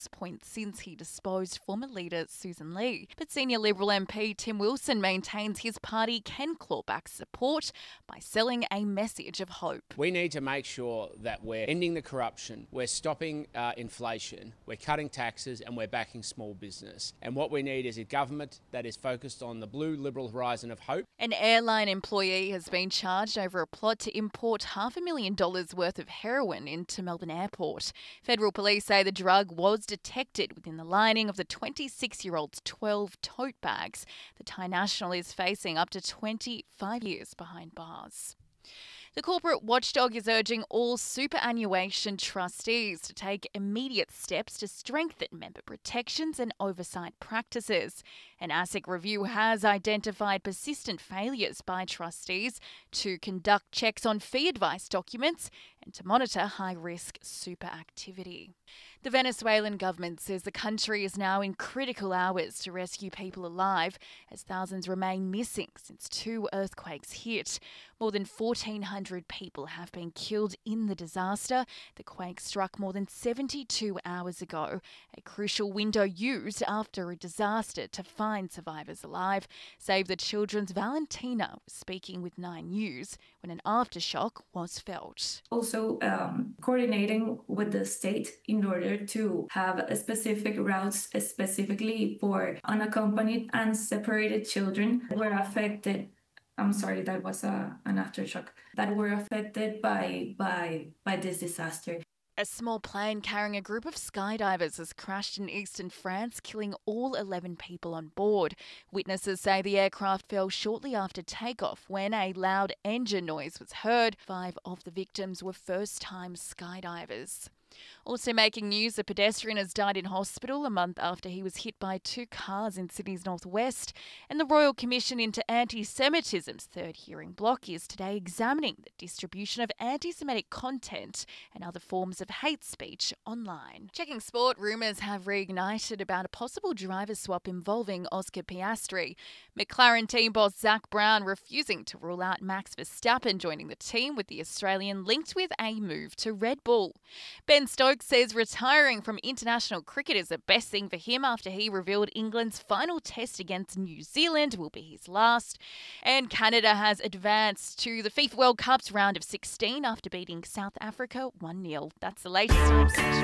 point since he disposed former leader Susan Lee. But senior Liberal MP Tim Wilson maintains his party can claw back support by selling a message of hope. We need to make sure that we're ending the corruption, we're stopping inflation, we're cutting taxes and we're backing small business. And what we need is a government that is focused on the blue Liberal horizon of hope. An airline employee has been charged over a plot to import $500,000 worth of heroin into Melbourne Airport. Federal police say the drug was detected within the lining of the 26-year-old's 12 tote bags. The Thai national is facing up to 25 years behind bars. The corporate watchdog is urging all superannuation trustees to take immediate steps to strengthen member protections and oversight practices. An ASIC review has identified persistent failures by trustees to conduct checks on fee advice documents and to monitor high-risk super activity. The Venezuelan government says the country is now in critical hours to rescue people alive as thousands remain missing since 2 earthquakes hit. More than 1,400 people have been killed in the disaster. The quake struck more than 72 hours ago, a crucial window used after a disaster to find survivors alive. Save the Children's Valentina was speaking with 9 News when an aftershock was felt. Also coordinating with the state in order to have a specific routes specifically for unaccompanied and separated children that were affected. I'm sorry, that was an aftershock that were affected by this disaster. A small plane carrying a group of skydivers has crashed in eastern France, killing all 11 people on board. Witnesses say the aircraft fell shortly after takeoff when a loud engine noise was heard. 5 of the victims were first-time skydivers. Also making news, a pedestrian has died in hospital a month after he was hit by 2 cars in Sydney's northwest. And the Royal Commission into Anti-Semitism's third hearing block is today examining the distribution of anti-Semitic content and other forms of hate speech online. Checking sport, rumours have reignited about a possible driver swap involving Oscar Piastri. McLaren team boss Zak Brown refusing to rule out Max Verstappen joining the team, with the Australian linked with a move to Red Bull. Ben Stokes says retiring from international cricket is the best thing for him after he revealed England's final test against New Zealand will be his last. And Canada has advanced to the FIFA World Cup's round of 16 after beating South Africa 1-0. That's the latest.